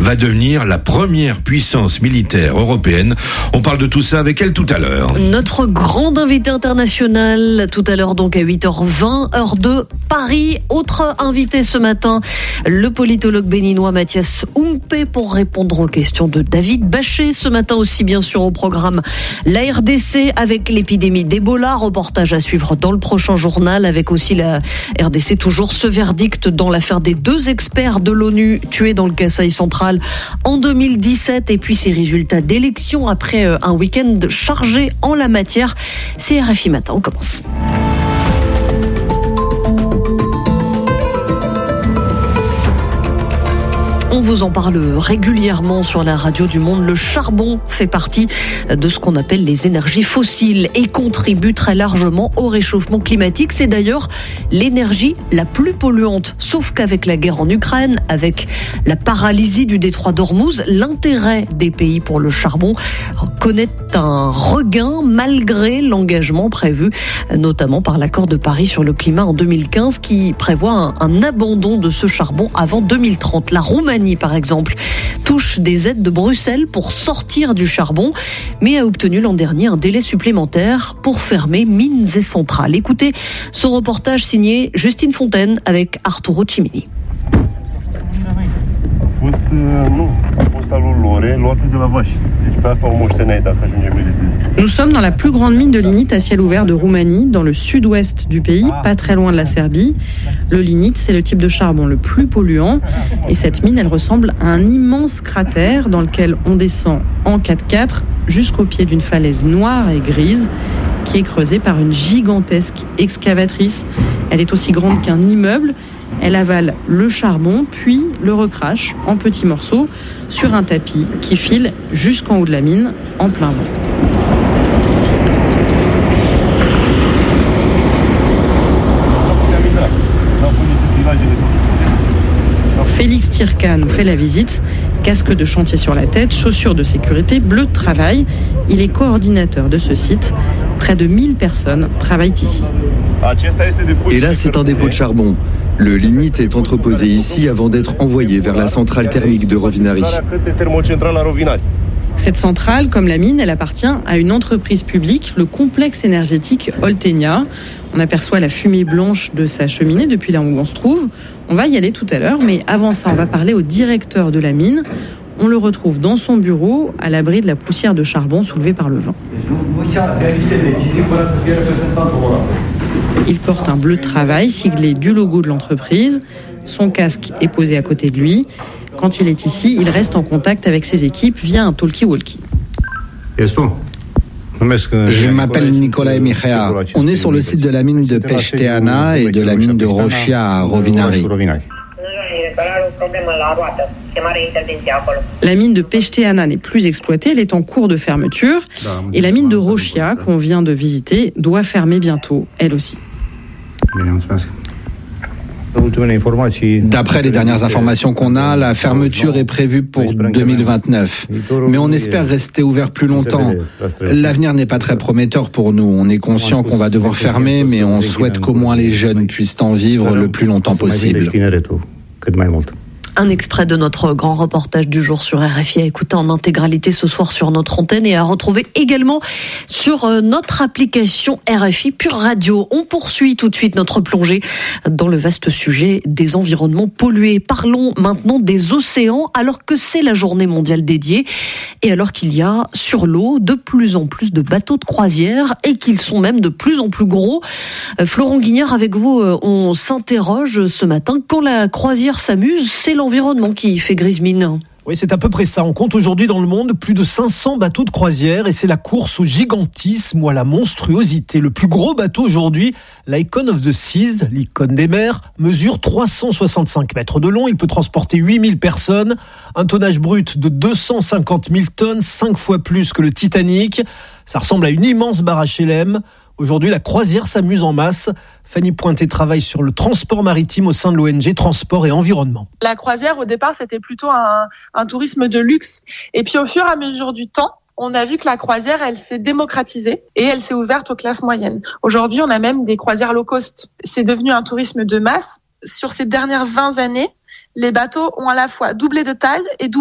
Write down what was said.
va devenir la première puissance militaire européenne. On parle de tout ça avec elle tout à l'heure. Notre grande invitée internationale, tout à l'heure donc à 8h20, heure de Paris. Autre invité ce matin, le politologue béninois Mathias Umpe pour répondre aux questions de David Bachet. Ce matin aussi bien sûr au programme la RDC avec l'épidémie d'Ebola. Reportage à suivre dans le prochain journal avec aussi la RDC, toujours ce verdict dans l'affaire des 2 experts de l'ONU tués dans le Kasaï central en 2017 et puis ses résultats d'élection après un week-end chargé en la matière. C'est RFI Matin, on commence. On vous en parle régulièrement sur la radio du Monde. Le charbon fait partie de ce qu'on appelle les énergies fossiles et contribue très largement au réchauffement climatique. C'est d'ailleurs l'énergie la plus polluante. Sauf qu'avec la guerre en Ukraine, avec la paralysie du détroit d'Ormuz, l'intérêt des pays pour le charbon connaît un regain malgré l'engagement prévu, notamment par l'accord de Paris sur le climat en 2015 qui prévoit un abandon de ce charbon avant 2030. La Roumanie, par exemple, touche des aides de Bruxelles pour sortir du charbon, mais a obtenu l'an dernier un délai supplémentaire pour fermer mines et centrales. Écoutez ce reportage signé Justine Fontaine avec Arturo Cimini. Nous sommes dans la plus grande mine de lignite à ciel ouvert de Roumanie, dans le sud-ouest du pays, pas très loin de la Serbie. Le lignite, c'est le type de charbon le plus polluant. Et cette mine, elle ressemble à un immense cratère dans lequel on descend en 4x4 jusqu'au pied d'une falaise noire et grise qui est creusée par une gigantesque excavatrice. Elle est aussi grande qu'un immeuble. Elle avale le charbon, puis le recrache en petits morceaux sur un tapis qui file jusqu'en haut de la mine en plein vent. Félix Tirca nous fait la visite. Casque de chantier sur la tête, chaussures de sécurité, bleu de travail. Il est coordinateur de ce site. Près de 1000 personnes travaillent ici. Et là, c'est un dépôt de charbon. Le lignite est entreposé ici avant d'être envoyé vers la centrale thermique de Rovinari. Cette centrale, comme la mine, elle appartient à une entreprise publique, le complexe énergétique Oltenia. On aperçoit la fumée blanche de sa cheminée depuis là où on se trouve. On va y aller tout à l'heure, mais avant ça, on va parler au directeur de la mine. On le retrouve dans son bureau, à l'abri de la poussière de charbon soulevée par le vent. Il porte un bleu de travail siglé du logo de l'entreprise. Son casque est posé à côté de lui. Quand il est ici, il reste en contact avec ses équipes via un talkie-walkie. Je m'appelle Nicolae Michea. On est sur le site de la mine de Peșteana et de la mine de Roșia à Rovinari. La mine de Peșteana n'est plus exploitée, elle est en cours de fermeture. Et la mine de Roșia, qu'on vient de visiter, doit fermer bientôt, elle aussi. D'après les dernières informations qu'on a, la fermeture est prévue pour 2029. Mais on espère rester ouvert plus longtemps. L'avenir n'est pas très prometteur pour nous. On est conscient qu'on va devoir fermer, mais on souhaite qu'au moins les jeunes puissent en vivre le plus longtemps possible. Un extrait de notre grand reportage du jour sur RFI à écouter en intégralité ce soir sur notre antenne et à retrouver également sur notre application RFI Pure Radio. On poursuit tout de suite notre plongée dans le vaste sujet des environnements pollués. Parlons maintenant des océans alors que c'est la journée mondiale dédiée et alors qu'il y a sur l'eau de plus en plus de bateaux de croisière et qu'ils sont même de plus en plus gros. Florent Guignard, avec vous, on s'interroge ce matin. Quand la croisière s'amuse, c'est l'environnement qui fait grise mine. Oui, c'est à peu près ça. On compte aujourd'hui dans le monde plus de 500 bateaux de croisière et c'est la course au gigantisme ou à la monstruosité. Le plus gros bateau aujourd'hui, l'Icon of the Seas, l'icône des mers, mesure 365 mètres de long. Il peut transporter 8000 personnes, un tonnage brut de 250 000 tonnes, 5 fois plus que le Titanic. Ça ressemble à une immense barre HLM. Aujourd'hui, la croisière s'amuse en masse. Fanny Pointet travaille sur le transport maritime au sein de l'ONG Transport et Environnement. La croisière, au départ, c'était plutôt un tourisme de luxe. Et puis, au fur et à mesure du temps, on a vu que la croisière, elle s'est démocratisée et elle s'est ouverte aux classes moyennes. Aujourd'hui, on a même des croisières low cost. C'est devenu un tourisme de masse. Sur ces dernières 20 années, les bateaux ont à la fois doublé de taille et doublé